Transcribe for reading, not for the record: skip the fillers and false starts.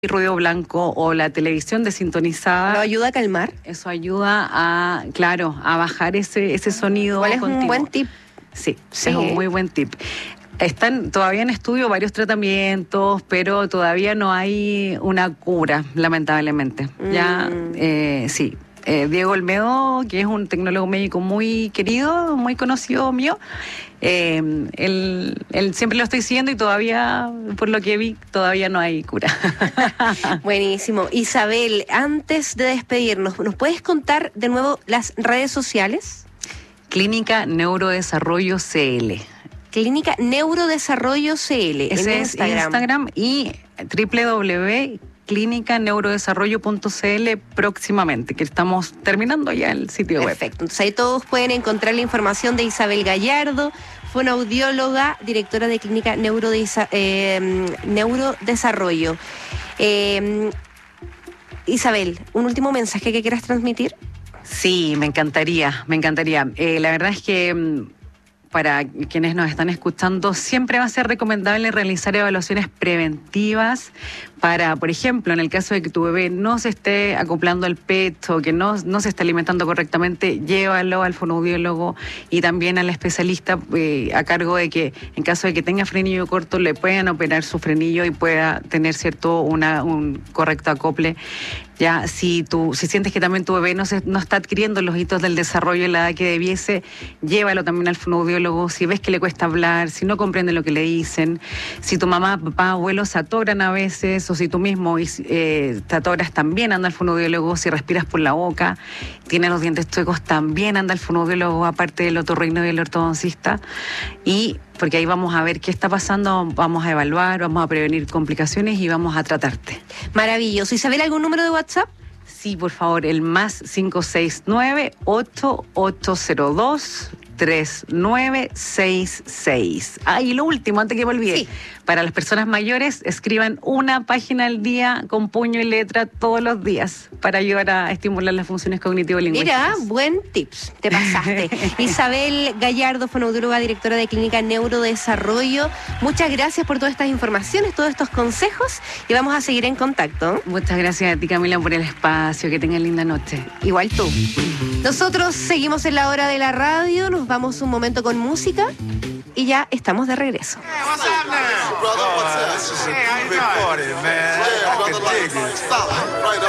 ruido blanco o la televisión desintonizada. ¿Lo ayuda a calmar? Eso ayuda a, claro, a bajar ese sonido. ¿Cuál es continuo. un buen tip? Sí, es un muy buen tip. Están todavía en estudio varios tratamientos, pero todavía no hay una cura, lamentablemente. Ya, sí. Diego Olmedo, que es un tecnólogo médico muy querido, muy conocido mío, él siempre lo estoy siguiendo y todavía, por lo que vi, todavía no hay cura. Buenísimo. Isabel, antes de despedirnos, ¿nos puedes contar de nuevo las redes sociales? Clínica Neurodesarrollo CL. Clínica Neurodesarrollo CL. Ese en es Instagram y www.clinicaneurodesarrollo.cl próximamente, que estamos terminando ya el sitio web. Perfecto. Entonces ahí todos pueden encontrar la información de Isabel Gallardo, fonoaudióloga, directora de Clínica Neurodesarrollo. Isabel, ¿un último mensaje que quieras transmitir? Sí, me encantaría. La verdad es que para quienes nos están escuchando, siempre va a ser recomendable realizar evaluaciones preventivas para, por ejemplo, en el caso de que tu bebé no se esté acoplando al pecho, que no se esté alimentando correctamente, llévalo al fonoaudiólogo y también al especialista a cargo de que en caso de que tenga frenillo corto le puedan operar su frenillo y pueda tener un correcto acople. Ya, si sientes que también tu bebé no está adquiriendo los hitos del desarrollo en la edad que debiese, llévalo también al fonoaudiólogo. Si ves que le cuesta hablar, si no comprende lo que le dicen, si tu mamá, papá, abuelo se atoran a veces, o si tú mismo te atoras, también anda al fonoaudiólogo. Si respiras por la boca, tienes los dientes chuecos, también anda al fonoaudiólogo, aparte del otorrino y el ortodoncista. Y porque ahí vamos a ver qué está pasando, vamos a evaluar, vamos a prevenir complicaciones y vamos a tratarte. Maravilloso. Isabel, ¿algún número de WhatsApp? Sí, por favor, el más 569-8880-3966. Y lo último, antes que me olvide, sí. Para las personas mayores, escriban una página al día con puño y letra todos los días para ayudar a estimular las funciones cognitivo-lingüísticas. Mira, buen tips, te pasaste. Isabel Gallardo, fonoaudióloga, directora de Clínica Neurodesarrollo, muchas gracias por todas estas informaciones, todos estos consejos y vamos a seguir en contacto. Muchas gracias a ti, Camila, por el espacio. Que tengan linda noche. Igual tú. Nosotros seguimos en la hora de la radio, nos vamos un momento con música y ya estamos de regreso. Hey, what's up now? Brother, what's up? This is a big party, man. I can dig it. Stop. Right on.